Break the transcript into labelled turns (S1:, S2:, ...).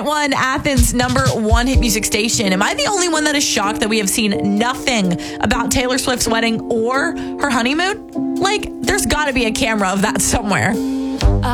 S1: 101.1, Athens' number one hit music station. Am I the only one that is shocked that we have seen nothing about Taylor Swift's wedding or her honeymoon? Like, there's got to be a camera of that somewhere.